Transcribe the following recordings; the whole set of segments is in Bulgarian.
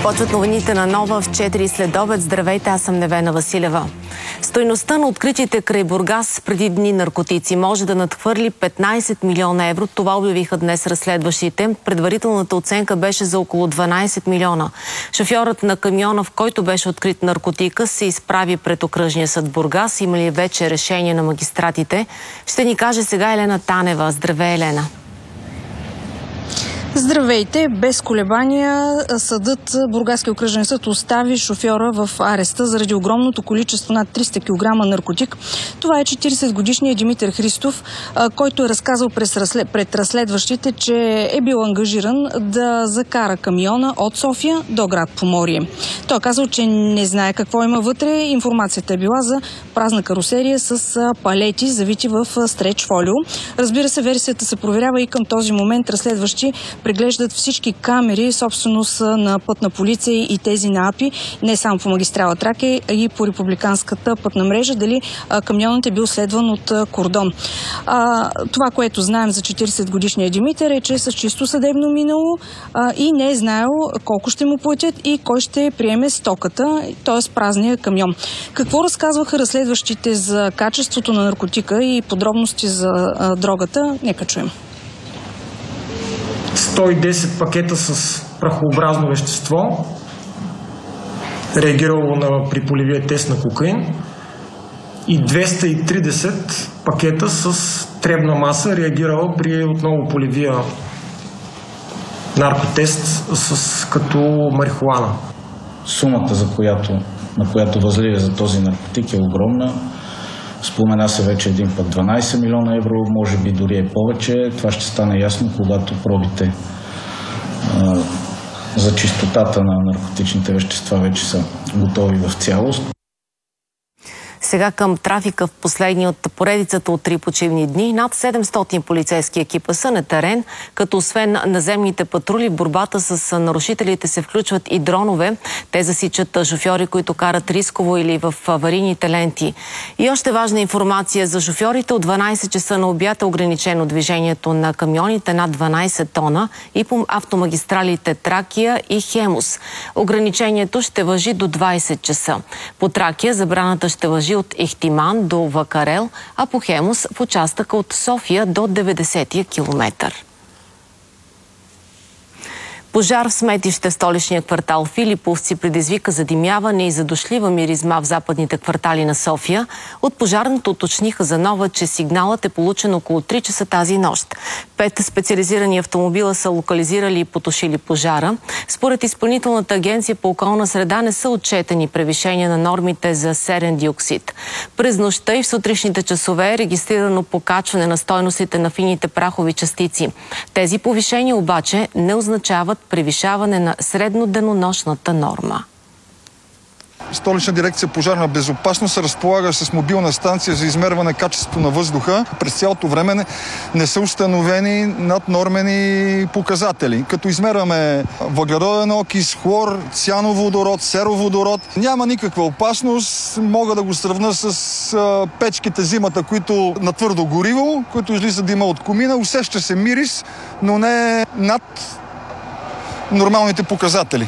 Започват новините на Нова в 4 следобед. Здравейте, аз съм Невена Василева. Стойността на откритите край Бургас преди дни наркотици може да надхвърли 15 милиона евро. Това обявиха днес разследващите. Предварителната оценка беше за около 12 милиона. Шофьорът на камиона, в който беше открит наркотика, се изправи пред окръжния съд Бургас. Има ли вече решение на магистратите? Ще ни каже сега Елена Танева. Здравей, Елена. Здравейте! Без колебания съдът, Бургаския окръжен съд, остави шофьора в ареста заради огромното количество над 300 кг наркотик. Това е 40-годишният Димитър Христов, който е разказал пред разследващите, че е бил ангажиран да закара камиона от София до град Поморие. Той е казал, че не знае какво има вътре. Информацията е била за празна карусерия с палети, завити в стреч фолио. Разбира се, версията се проверява и към този момент разследващи преглеждат всички камери, собственост на Пътна полиция и тези на АПИ, не само по магистрала Тракия, а и по републиканската пътна мрежа, дали камионът е бил следван от кордон. Това, което знаем за 40-годишния Димитър, е, че е с чисто съдебно минало и не е знаел колко ще му платят и кой ще приеме стоката, т.е. празния камион. Какво разказваха разследващите за качеството на наркотика и подробности за дрогата? Нека чуем. 110 пакета с прахообразно вещество, реагирало при полевия тест на кокаин, и 230 пакета с требна маса, реагирала при отново полевия наркотест като марихуана. Сумата, на която възлиза за този наркотик, е огромна. Спомена се вече един път 12 милиона евро, може би дори е повече. Това ще стане ясно, когато пробите за чистотата на наркотичните вещества вече са готови в цялост. Сега към трафика в последния от поредицата от 3 почивни дни. Над 700 полицейски екипа са на терен, като освен наземните патрули в борбата с нарушителите се включват и дронове. Те засичат шофьори, които карат рисково или в аварийните ленти. И още важна информация за шофьорите. От 12 часа на обяд е ограничено движението на камионите над 12 тона и по автомагистралите Тракия и Хемус. Ограничението ще важи до 20 часа. По Тракия забраната ще важи от Ихтиман до Вакарел, а по Хемус в участъка от София до 90-я километър. Пожар в сметище в столичния квартал Филиповци предизвика задимяване и задушлива миризма в западните квартали на София. От пожарното уточниха за Нова, че сигналът е получен около 3 часа тази нощ. 5 специализирани автомобила са локализирали и потушили пожара. Според Изпълнителната агенция по околна среда не са отчетени превишения на нормите за серен диоксид. През нощта и в сутрешните часове е регистрирано покачване на стойностите на фините прахови частици. Тези повишения обаче не означават превишаване на средноденонощната норма. Столична дирекция пожарна безопасност разполага с мобилна станция за измерване качеството на въздуха. През цялото време не са установени наднормени показатели. Като измерваме въглероден окис, хлор, циановодород, сероводород. Няма никаква опасност. Мога да го сравня с печките зимата, които на твърдо гориво, които излиза дима от комина. Усеща се мирис, но не над нормалните показатели.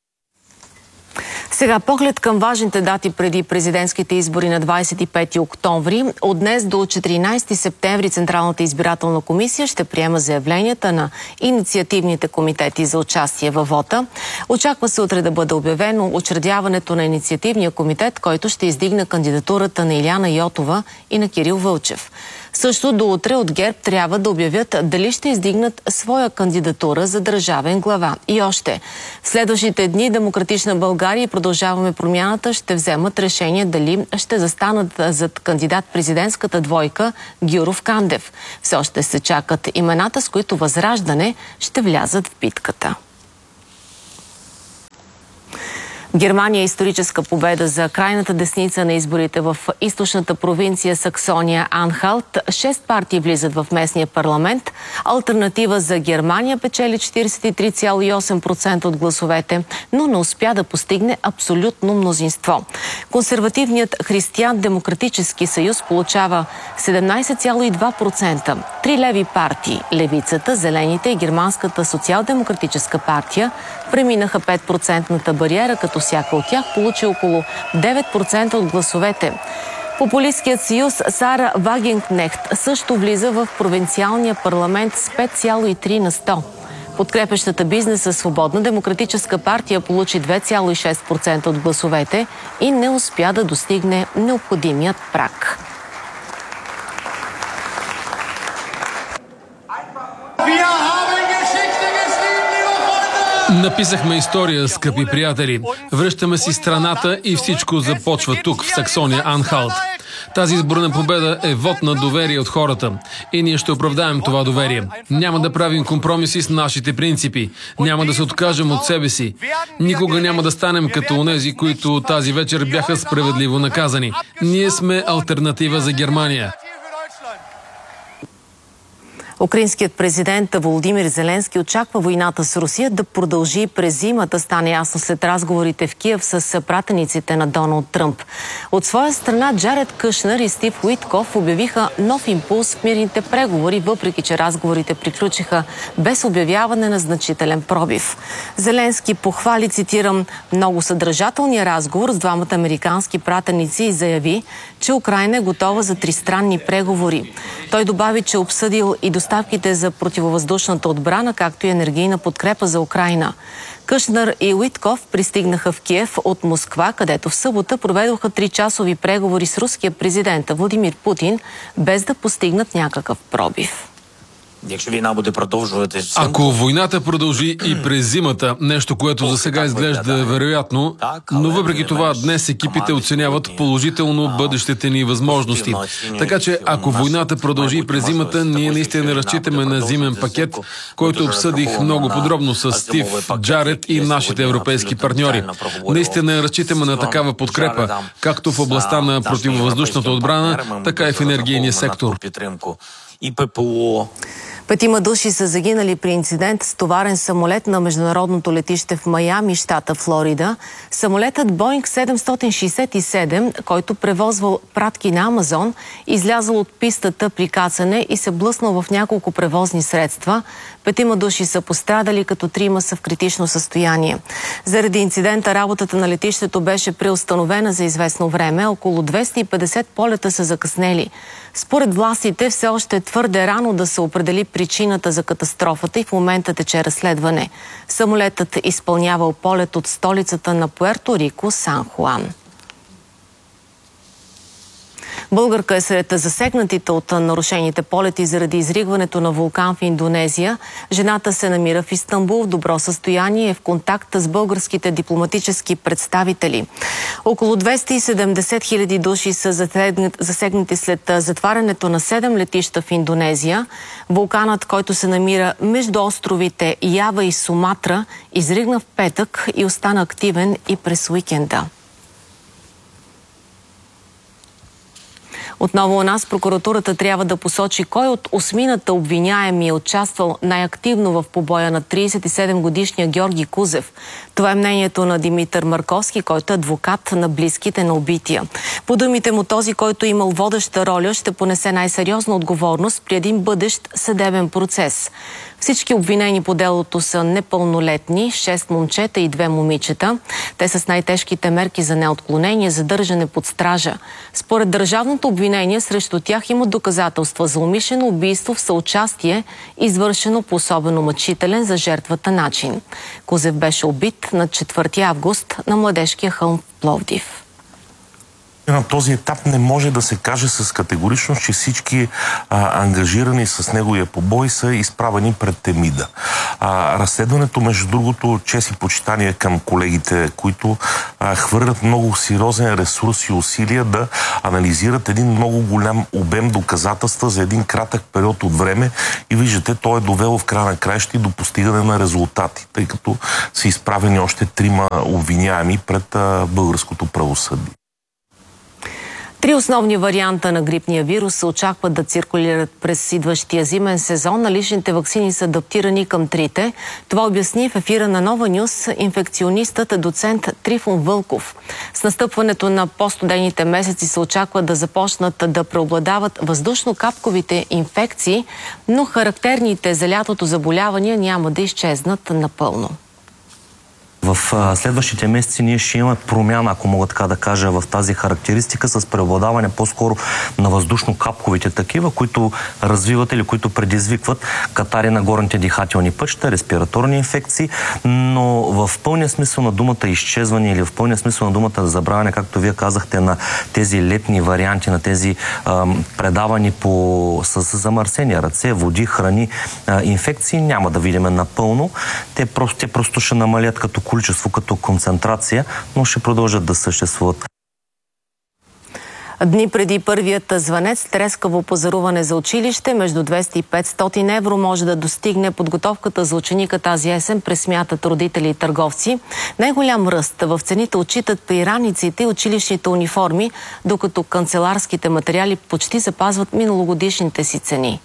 Сега поглед към важните дати преди президентските избори на 25 октомври. От днес до 14 септември Централната избирателна комисия ще приема заявленията на инициативните комитети за участие във вота. Очаква се утре да бъде обявено учредяването на инициативния комитет, който ще издигне кандидатурата на Илияна Йотова и на Кирил Вълчев. Също до утре от ГЕРБ трябва да обявят дали ще издигнат своя кандидатура за държавен глава. И още. В следващите дни Демократична България и Продължаваме промяната ще вземат решение дали ще застанат зад кандидат-президентската двойка Гюров-Кандев. Все още се чакат имената, с които Възраждане ще влязат в битката. Германия е историческа победа за крайната десница на изборите в източната провинция Саксония-Анхалт. 6 партии влизат в местния парламент. Алтернатива за Германия печели 43,8% от гласовете, но не успя да постигне абсолютно мнозинство. Консервативният Християн-демократически съюз получава 17,2%. Три леви партии – Левицата, Зелените и Германската социал-демократическа партия преминаха 5%-ната бариера, като всяка от тях получи около 9% от гласовете. Популистският съюз Сара Вагенкнехт също влиза в провинциалния парламент с 5,3 на 100. Подкрепящата бизнеса Свободна демократическа партия получи 2,6% от гласовете и не успя да достигне необходимият праг. Написахме история, скъпи приятели. Връщаме си страната и всичко започва тук, в Саксония-Анхалт. Тази изборна победа е вод на доверие от хората. И ние ще оправдаем това доверие. Няма да правим компромиси с нашите принципи. Няма да се откажем от себе си. Никога няма да станем като онези, които тази вечер бяха справедливо наказани. Ние сме алтернатива за Германия. Украинският президент Володимир Зеленски очаква войната с Русия да продължи през зимата, стане ясно след разговорите в Киев с пратениците на Доналд Тръмп. От своя страна Джаред Кушнер и Стив Уитков обявиха нов импулс в мирните преговори, въпреки че разговорите приключиха без обявяване на значителен пробив. Зеленски похвали, цитирам, много съдържателния разговор с двамата американски пратеници и заяви, че Украйна е готова за тристранни преговори. Той добави, че обсъдил и доставките за противовъздушната отбрана, както и енергийна подкрепа за Украйна. Кушнер и Уитков пристигнаха в Киев от Москва, където в събота проведоха 3-часови преговори с руския президент Владимир Путин, без да постигнат някакъв пробив. Ако войната продължи и през зимата, нещо, което за сега изглежда вероятно, но въпреки това днес екипите оценяват положително бъдещите ни възможности. Така че ако войната продължи и през зимата, ние наистина разчитаме на зимен пакет, който обсъдих много подробно с Стив, Джаред и нашите европейски партньори. Наистина разчитаме на такава подкрепа, както в областта на противовъздушната отбрана, така и в енергийния сектор. И ППО. 5 души са загинали при инцидент с товарен самолет на международното летище в Майами, щата Флорида. Самолетът Боинг 767, който превозвал пратки на Амазон, излязъл от пистата при кацане и се блъснал в няколко превозни средства. 5 души са пострадали, като 3 са в критично състояние. Заради инцидента работата на летището беше преустановена за известно време. Около 250 полета са закъснели. Според властите все още е твърде рано да се определи причината за катастрофата и в момента тече разследване. Самолетът изпълнявал полет от столицата на Пуерто Рико, Сан Хуан. Българка е сред засегнатите от нарушените полети заради изригването на вулкан в Индонезия. Жената се намира в Истанбул в добро състояние и е в контакт с българските дипломатически представители. Около 270 хиляди души са засегнати след затварянето на 7 летища в Индонезия. Вулканът, който се намира между островите Ява и Суматра, изригна в петък и остана активен и през уикенда. Отново у нас прокуратурата трябва да посочи кой от 8 обвиняеми е участвал най-активно в побоя на 37-годишния Георги Кузев. Това е мнението на Димитър Марковски, който е адвокат на близките на убития. По думите му, този, който имал водеща роля, ще понесе най-сериозна отговорност при един бъдещ съдебен процес. Всички обвинени по делото са непълнолетни, 6 момчета и 2 момичета. Те са с най-тежките мерки за неотклонение, задържане под стража. Според държавното обвинение срещу тях има доказателства за умишлено убийство в съучастие, извършено по особено мъчителен за жертвата начин. Кузев беше убит на 4 август на Младежкия хълм в Пловдив. На този етап не може да се каже с категоричност, че всички ангажирани с неговия побой са изправени пред Темида. Разследването, между другото, чест и почитание към колегите, които хвърлят много сериозен ресурс и усилия да анализират един много голям обем доказателства за един кратък период от време и виждате, той е довело в края на краища до постигане на резултати, тъй като са изправени още 3 обвиняеми пред българското правосъдие. 3 основни варианта на грипния вирус се очакват да циркулират през идващия зимен сезон. Наличните ваксини са адаптирани към 3-те. Това обясни в ефира на Нова Нюс инфекционистът доцент Трифон Вълков. С настъпването на по-студените месеци се очаква да започнат да преобладават въздушно-капковите инфекции, но характерните за лятото заболявания няма да изчезнат напълно. В следващите месеци ние ще имаме промяна, ако мога така да кажа, в тази характеристика с преобладаване по-скоро на въздушно-капковите такива, които развиват или които предизвикват катари на горните дихателни пътища, респираторни инфекции, но в пълния смисъл на думата изчезване или в пълния смисъл на думата забравяне, както вие казахте, на тези летни варианти, на тези предавани с замърсени ръце, води, храни, инфекции, няма да видим напълно. Те просто ще намалят като количество, като концентрация, но ще продължат да съществуват. Дни преди първият звънец, трескаво позаруване за училище, между 200 и 500 евро може да достигне подготовката за ученика тази есен, пресмятат родители и търговци. Най-голям ръст в цените отчитат при раниците и училищните униформи, докато канцеларските материали почти запазват миналогодишните си цени.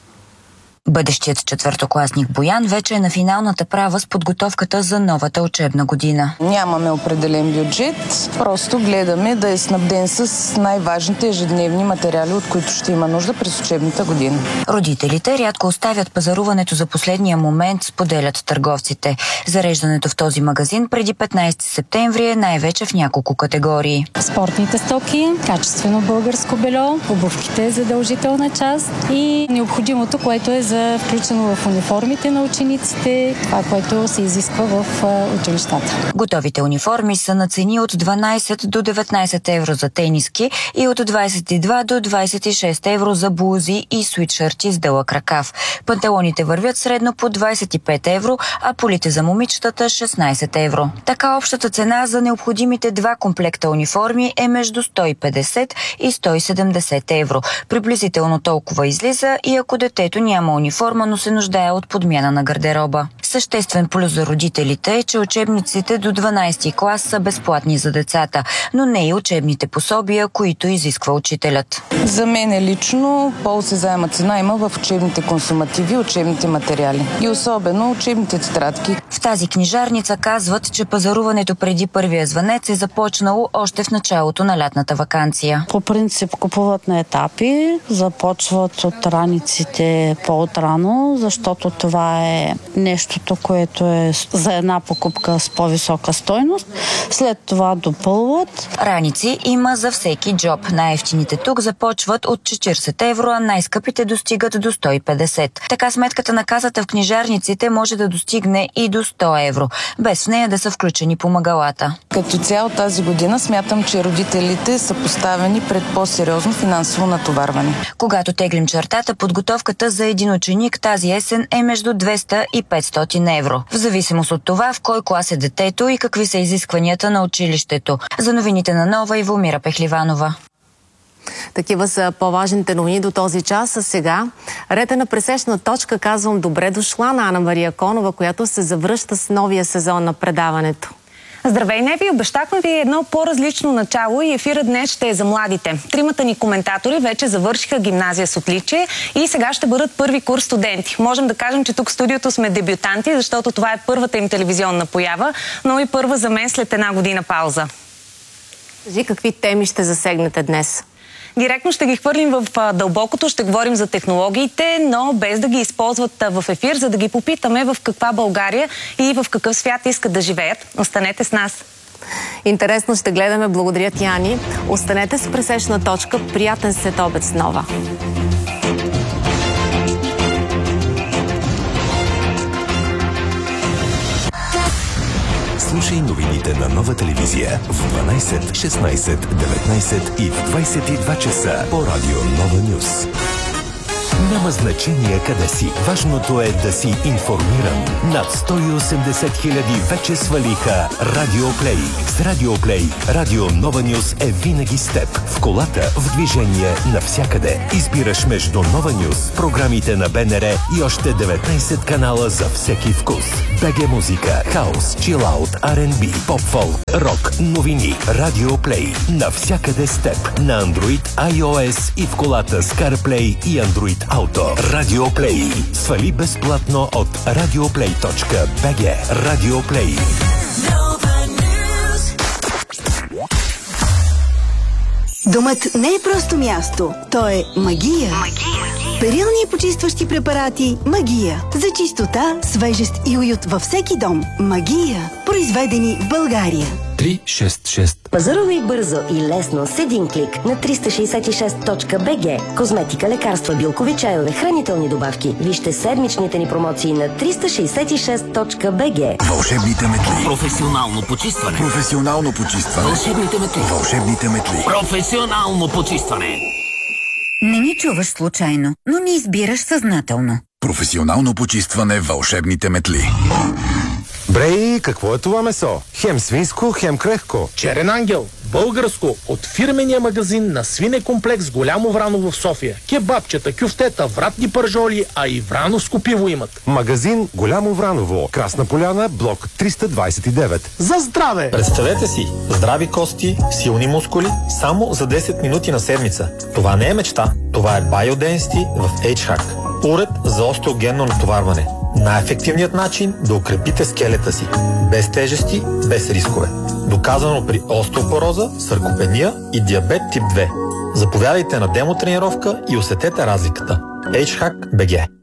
Бъдещият четвъртокласник Боян вече е на финалната права с подготовката за новата учебна година. Нямаме определен бюджет, просто гледаме да е снабден с най-важните ежедневни материали, от които ще има нужда през учебната година. Родителите рядко оставят пазаруването за последния момент, споделят търговците. Зареждането в този магазин преди 15 септември е най-вече в няколко категории. Спортните стоки, качествено българско бельо, обувките е задължителна част и необходимото, което е включено в униформите на учениците, това, което се изисква в училищата. Готовите униформи са на цени от 12 до 19 евро за тениски и от 22 до 26 евро за блузи и свитшърти с дълъг ръкав. Панталоните вървят средно по 25 евро, а полите за момичетата 16 евро. Така общата цена за необходимите 2 комплекта униформи е между 150 и 170 евро. Приблизително толкова излиза и ако детето няма униформа, но се нуждае от подмяна на гардероба. Съществен плюс за родителите е, че учебниците до 12 клас са безплатни за децата, но не и учебните пособия, които изисква учителят. За мен лично по-осезаема цена има в учебните консумативи, учебните материали и особено учебните тетрадки. В тази книжарница казват, че пазаруването преди първия звънец е започнало още в началото на лятната ваканция. По принцип купуват на етапи, започват от раниците по-отрано, защото това е нещото, което е за една покупка с по-висока стойност. След това допълват. Раници има за всеки джоб. Най-евтините тук започват от 40 евро, а най-скъпите достигат до 150. Така сметката на касата в книжарниците може да достигне и до 100 евро, без в нея да са включени помагалата. Като цяло тази година смятам, че родителите са поставени пред по-сериозно финансово натоварване. Когато теглим чертата, подготовката за един ученик тази есен е между 200 и 500 евро. В зависимост от това в кой клас е детето и какви са изискванията на училището. За новините на Нова, Ивомира Пехливанова. Такива са по-важните новини до този час. А сега ред е на пресечна точка. Казвам добре дошла на Ана Мария Конова, която се завръща с новия сезон на предаването. Здравей, Неви! Обещахме ви едно по-различно начало и ефира днес ще е за младите. Тримата ни коментатори вече завършиха гимназия с отличие и сега ще бъдат първи курс студенти. Можем да кажем, че тук в студиото сме дебютанти, защото това е първата им телевизионна поява, но и първа за мен след една година пауза. Кажи, какви теми ще засегнете днес? Директно ще ги хвърлим в дълбокото, ще говорим за технологиите, но без да ги използват в ефир, за да ги попитаме в каква България и в какъв свят искат да живеят. Останете с нас! Интересно ще гледаме. Благодаря ти, Ани. Останете с пресечна точка. Приятен следобед с Нова! Слушай новините на Нова телевизия в 12, 16, 19 и в 22 часа по радио Нова Нюс. Няма значение къде си. Важното е да си информиран. Над 180 хиляди вече свалиха Радиоплей. С Радиоплей Радио Нова Нюс е винаги с теб. В колата, в движение, навсякъде. Избираш между Нова Нюс, програмите на БНР и още 19 канала за всеки вкус. БГ музика, хаус, чилаут, R&B, поп-фолк, рок, новини. Радиоплей. Навсякъде с теб. На Android, iOS и в колата с CarPlay и Android Auto. Радиоплей. Свали безплатно от radioplay.bg. Радиоплей. Домът не е просто място, то е магия. Перилни и почистващи препарати Магия. За чистота, свежест и уют във всеки дом. Магия. Произведени в България. 366. Пазарувай бързо и лесно с един клик на 366.bg. Козметика, лекарства, билкови чайове, хранителни добавки. Вижте седмичните ни промоции на 366.bg. Вълшебните метли. Професионално почистване. Професионално почистване. Вълшебните метли. Вълшебните метли. Професионално почистване. Не ни чуваш случайно, но ни избираш съзнателно. Професионално почистване. Вълшебните метли. Брей, какво е това месо? Хем свинско, хем крехко. Черен ангел, българско, от фирмения магазин на свинекомплекс Голямо Враново в София. Кебабчета, кюфтета, вратни пържоли, а и врановско пиво имат. Магазин Голямо Враново, Красна поляна, блок 329. За здраве! Представете си, здрави кости, силни мускули, само за 10 минути на седмица. Това не е мечта, това е BioDensity в HHAC. Уред за остеогенно натоварване. Най-ефективният начин да укрепите скелета си. Без тежести, без рискове. Доказано при остеопороза, саркопения и диабет тип 2. Заповядайте на демотренировка и усетете разликата. HHAC BG.